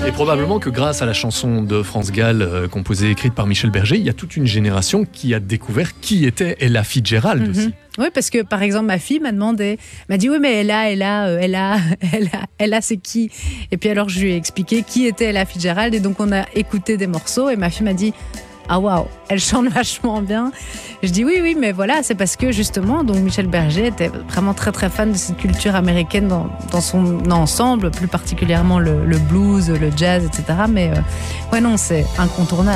Et probablement que grâce à la chanson de France Gall, composée et écrite par Michel Berger, il y a toute une génération qui a découvert qui était Ella Fitzgerald aussi. Oui, parce que par exemple, ma fille m'a dit oui, mais Ella, c'est qui? Et puis alors je lui ai expliqué qui était Ella Fitzgerald, et donc on a écouté des morceaux et ma fille m'a dit ah waouh, elle chante vachement bien. Je dis oui, mais voilà, c'est parce que justement, donc Michel Berger était vraiment très très fan de cette culture américaine dans son ensemble, plus particulièrement le blues, le jazz, etc. Mais ouais, non, c'est incontournable.